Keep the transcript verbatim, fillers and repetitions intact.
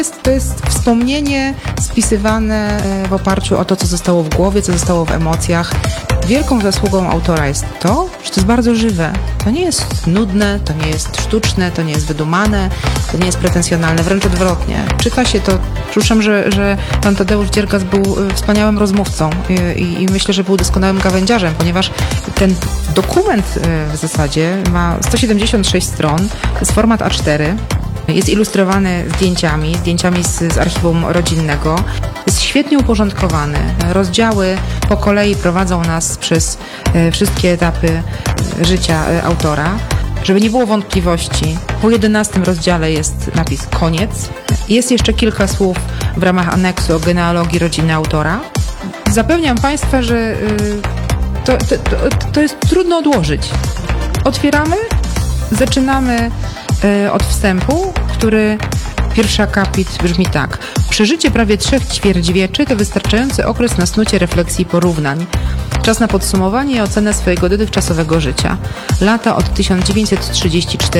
To jest wspomnienie spisywane w oparciu o to, co zostało w głowie, co zostało w emocjach. Wielką zasługą autora jest to, że to jest bardzo żywe. To nie jest nudne, to nie jest sztuczne, to nie jest wydumane, to nie jest pretensjonalne, wręcz odwrotnie. Czyta się to, przypuszczam, że, że pan Tadeusz Dziergas był wspaniałym rozmówcą i, i myślę, że był doskonałym gawędziarzem, ponieważ ten dokument w zasadzie ma sto siedemdziesiąt sześć stron, to jest format A cztery. Jest ilustrowany zdjęciami, zdjęciami z, z archiwum rodzinnego. Jest świetnie uporządkowany. Rozdziały po kolei prowadzą nas przez e, wszystkie etapy e, życia e, autora. Żeby nie było wątpliwości, po jedenastym rozdziale jest napis koniec. Jest jeszcze kilka słów w ramach aneksu o genealogii rodziny autora. Zapewniam Państwa, że e, to, to, to, to jest trudno odłożyć. Otwieramy, zaczynamy od wstępu, który pierwszy akapit brzmi tak. Przeżycie prawie trzech ćwierćwieczy to wystarczający okres na snucie refleksji i porównań. Czas na podsumowanie i ocenę swojego dotychczasowego życia. Lata od tysiąc dziewięćset trzydziestego czwartego